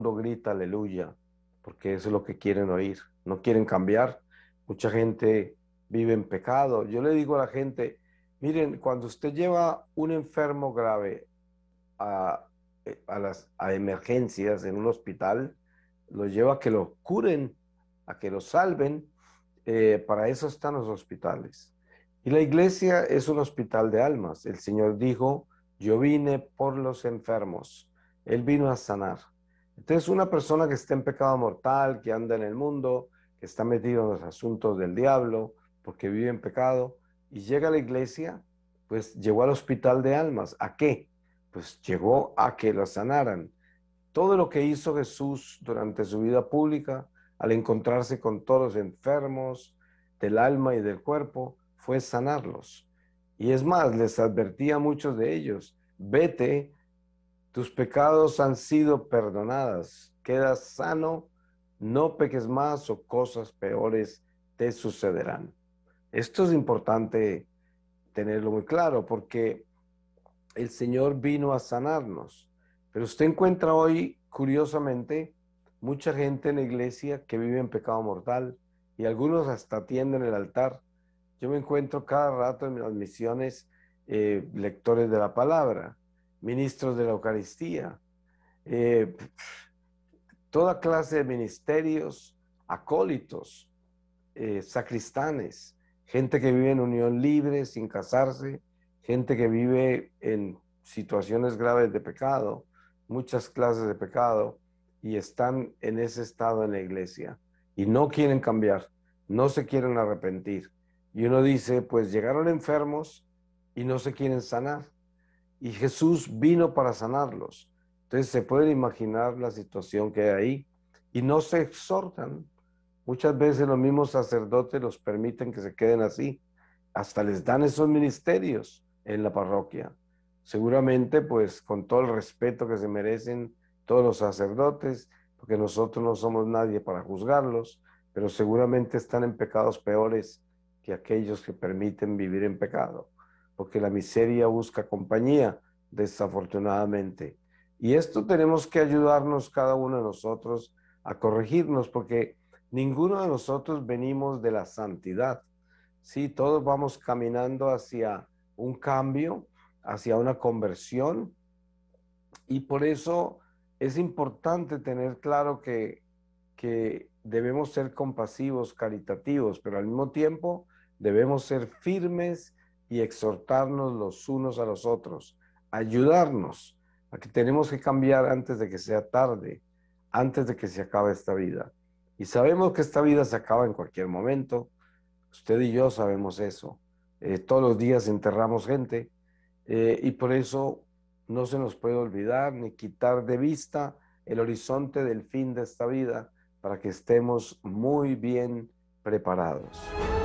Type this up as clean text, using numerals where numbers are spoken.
mundo grita aleluya, porque eso es lo que quieren oír, no quieren cambiar. Mucha gente vive en pecado. Yo le digo a la gente, miren, cuando usted lleva un enfermo grave a, a emergencias en un hospital, lo lleva a que lo curen, a que lo salven. Para eso están los hospitales. Y la iglesia es un hospital de almas. El Señor dijo, yo vine por los enfermos. Él vino a sanar. Entonces, una persona que está en pecado mortal, que anda en el mundo, que está metido en los asuntos del diablo, porque vive en pecado, y llega a la iglesia, pues llegó al hospital de almas. ¿A qué? Pues llegó a que lo sanaran. Todo lo que hizo Jesús durante su vida pública, al encontrarse con todos los enfermos del alma y del cuerpo, fue sanarlos. Y es más, les advertía a muchos de ellos, vete, tus pecados han sido perdonadas, quedas sano, no peques más o cosas peores te sucederán. Esto es importante tenerlo muy claro porque el Señor vino a sanarnos. Pero usted encuentra hoy, curiosamente, mucha gente en la iglesia que vive en pecado mortal y algunos hasta atienden el altar. Yo me encuentro cada rato en las misiones lectores de la palabra, ministros de la Eucaristía, eh, toda clase de ministerios, acólitos, sacristanes, gente que vive en unión libre, sin casarse, gente que vive en situaciones graves de pecado, muchas clases de pecado, y están en ese estado en la iglesia y no quieren cambiar, no se quieren arrepentir. Y uno dice, pues llegaron enfermos y no se quieren sanar. Y Jesús vino para sanarlos. Entonces se pueden imaginar la situación que hay ahí y no se exhortan. Muchas veces los mismos sacerdotes los permiten que se queden así. Hasta les dan esos ministerios en la parroquia. Seguramente, pues, con todo el respeto que se merecen todos los sacerdotes, porque nosotros no somos nadie para juzgarlos, pero seguramente están en pecados peores que aquellos que permiten vivir en pecado, porque la miseria busca compañía, desafortunadamente. Y esto tenemos que ayudarnos cada uno de nosotros a corregirnos, porque ninguno de nosotros venimos de la santidad. Sí, todos vamos caminando hacia un cambio, hacia una conversión, y por eso es importante tener claro que debemos ser compasivos, caritativos, pero al mismo tiempo debemos ser firmes y exhortarnos los unos a los otros, ayudarnos a que tenemos que cambiar antes de que sea tarde, antes de que se acabe esta vida. Y sabemos que esta vida se acaba en cualquier momento, usted y yo sabemos eso. Todos los días enterramos gente y por eso no se nos puede olvidar ni quitar de vista el horizonte del fin de esta vida para que estemos muy bien preparados.